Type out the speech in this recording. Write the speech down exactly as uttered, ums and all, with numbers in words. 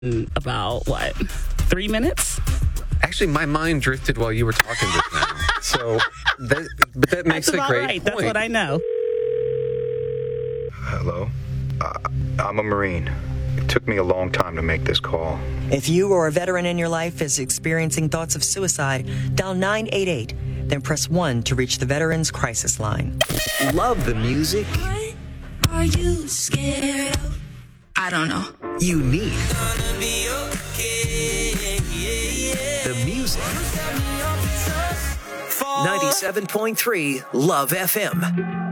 in about, what, three minutes? Actually, my mind drifted while you were talking just now. So, that, but that makes That's a about great right. point. That's what I know. Hello? Uh, I'm a Marine. It took me a long time to make this call. If you or a veteran in your life is experiencing thoughts of suicide, dial nine eight eight, then press one to reach the Veterans Crisis Line. Love the music? What are you scared of? I don't know. You need the music. ninety-seven point three Love F M.